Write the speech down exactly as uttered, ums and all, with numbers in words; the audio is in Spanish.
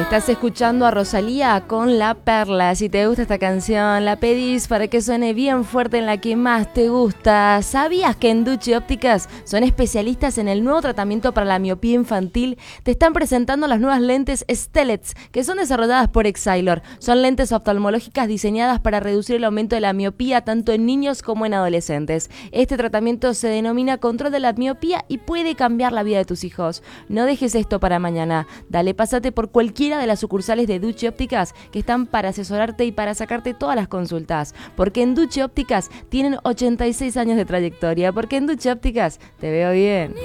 Estás escuchando a Rosalía con La Perla. Si te gusta esta canción, la pedís para que suene bien fuerte en la que más te gusta. ¿Sabías que en Ducci Ópticas son especialistas en el nuevo tratamiento para la miopía infantil? Te están presentando las nuevas lentes Stellets, que son desarrolladas por Exailor. Son lentes oftalmológicas diseñadas para reducir el aumento de la miopía tanto en niños como en adolescentes. Este tratamiento se denomina control de la miopía y puede cambiar la vida de tus hijos. No dejes esto para mañana. Dale, pásate por cualquiera de las sucursales de Ducci Ópticas que están para asesorarte y para sacarte todas las consultas. Porque en Ducci Ópticas tienen ochenta y seis años de trayectoria. Porque en Ducci Ópticas te veo bien.